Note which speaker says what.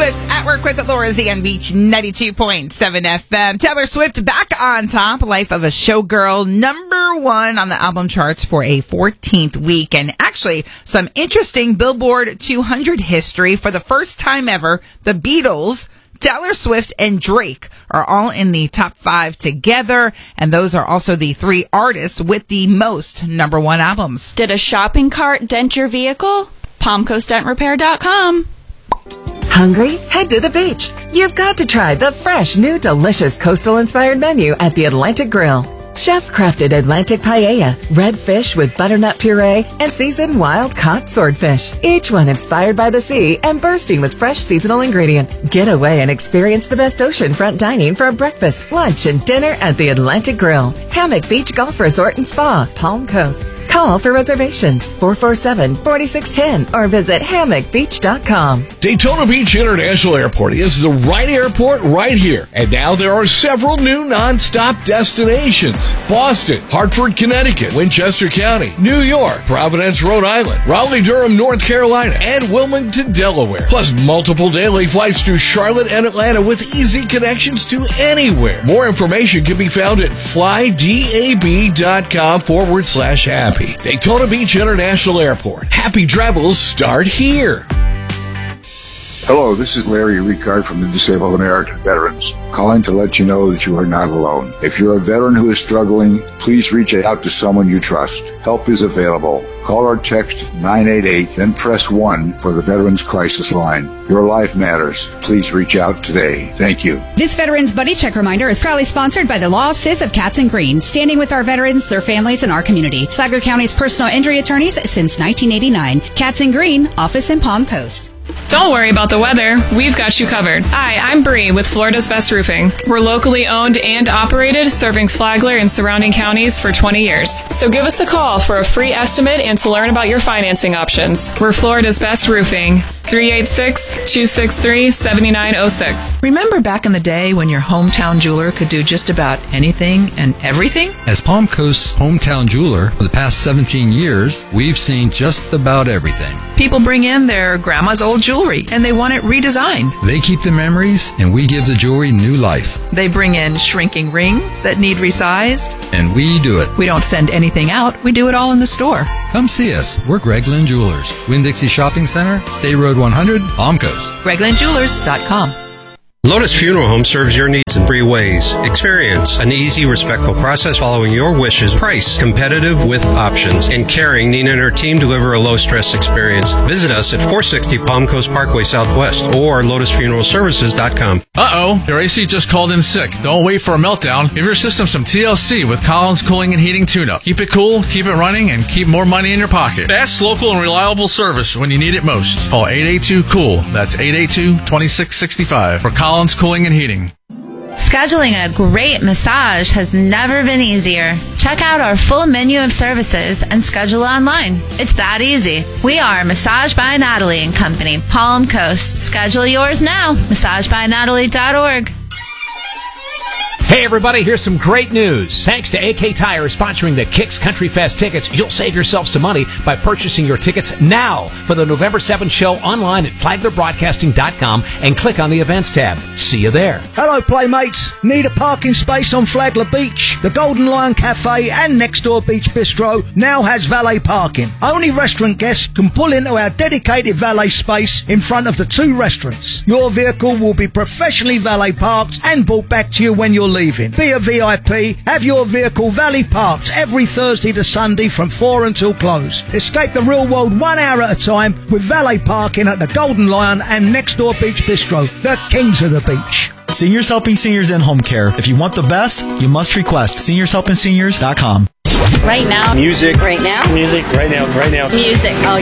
Speaker 1: Swift at work with Laura Z on Beach 92.7 FM. Taylor Swift back on top. Life of a Showgirl, #1 on the album charts for a 14th week. And actually, some interesting Billboard 200 history. For the first time ever, the Beatles, Taylor Swift, and Drake are all in the top 5 together. And those are also the 3 artists with the most #1 albums.
Speaker 2: Did a shopping cart dent your vehicle? PalmcoastDentRepair.com.
Speaker 3: Hungry? Head to the beach. You've got to try the fresh, new, delicious coastal-inspired menu at the Atlantic Grill. Chef-crafted Atlantic paella, red fish with butternut puree, and seasoned wild-caught swordfish. Each one inspired by the sea and bursting with fresh seasonal ingredients. Get away and experience the best oceanfront dining for a breakfast, lunch, and dinner at the Atlantic Grill. Hammock Beach Golf Resort and Spa, Palm Coast. Call for reservations, 447-4610, or visit hammockbeach.com.
Speaker 4: Daytona Beach International Airport is the right airport right here. And now there are several new non-stop destinations. Boston, Hartford, Connecticut, Winchester County, New York, Providence, Rhode Island, Raleigh-Durham, North Carolina, and Wilmington, Delaware. Plus multiple daily flights to Charlotte and Atlanta with easy connections to anywhere. More information can be found at flydab.com/happy. Daytona Beach International Airport. Happy travels start here.
Speaker 5: Hello, this is Larry Ricard from the Disabled American Veterans, calling to let you know that you are not alone. If you're a veteran who is struggling, please reach out to someone you trust. Help is available. Call or text 988, then press 1 for the Veterans Crisis Line. Your life matters. Please reach out today. Thank you.
Speaker 6: This Veterans Buddy Check reminder is proudly sponsored by the law offices of Katz & Green, standing with our veterans, their families, and our community. Flagler County's personal injury attorneys since 1989. Katz & Green, office in Palm Coast.
Speaker 7: Don't worry about the weather. We've got you covered. Hi, I'm Bree with Florida's Best Roofing. We're locally owned and operated, serving Flagler and surrounding counties for 20 years. So give us a call for a free estimate and to learn about your financing options. We're Florida's Best Roofing. 386-263-7906.
Speaker 8: Remember back in the day when your hometown jeweler could do just about anything and everything?
Speaker 9: As Palm Coast's hometown jeweler for the past 17 years, we've seen just about everything.
Speaker 8: People bring in their grandma's old jewelry and they want it redesigned.
Speaker 9: They keep the memories and we give the jewelry new life.
Speaker 8: They bring in shrinking rings that need resized. And
Speaker 9: we do it.
Speaker 8: We don't send anything out. We do it all in the store.
Speaker 9: Come see us. We're Gregland Jewelers. Winn-Dixie Shopping Center, State Road 100, Palm Coast.
Speaker 8: GreglandJewelers.com.
Speaker 10: Lotus Funeral Home serves your needs in 3 ways. Experience an easy, respectful process following your wishes. Price competitive with options. And caring, Nina and her team deliver a low-stress experience. Visit us at 460 Palm Coast Parkway Southwest or lotusfuneralservices.com.
Speaker 11: Uh-oh, your AC just called in sick. Don't wait for a meltdown. Give your system some TLC with Collins Cooling and Heating Tune-Up. Keep it cool, keep it running, and keep more money in your pocket. Fast, local, and reliable service when you need it most. Call 882-COOL. That's 882-2665 for Collins Cooling and Heating.
Speaker 12: Scheduling a great massage has never been easier. Check out our full menu of services and schedule online. It's that easy. We are Massage by Natalie and Company, Palm Coast. Schedule yours now. MassageByNatalie.org.
Speaker 13: Hey everybody, here's some great news. Thanks to AK Tire sponsoring the Kicks Country Fest tickets, you'll save yourself some money by purchasing your tickets now for the November 7th show online at FlaglerBroadcasting.com and click on the events tab. See you there.
Speaker 14: Hello Playmates, need a parking space on Flagler Beach? The Golden Lion Cafe and Next Door Beach Bistro now has valet parking. Only restaurant guests can pull into our dedicated valet space in front of the 2 restaurants. Your vehicle will be professionally valet parked and brought back to you when you're leaving. Be a VIP, have your vehicle valet parked every Thursday to Sunday from 4 until close. Escape the real world 1 hour at a time with valet parking at the Golden Lion and Next Door Beach Bistro, the kings of the beach.
Speaker 15: Seniors Helping Seniors in Home Care. If you want the best, you must request SeniorsHelpingSeniors.com.
Speaker 2: Right now.
Speaker 16: Music.
Speaker 2: Right now.
Speaker 16: Music. Right now. Right now.
Speaker 2: Music. Oh,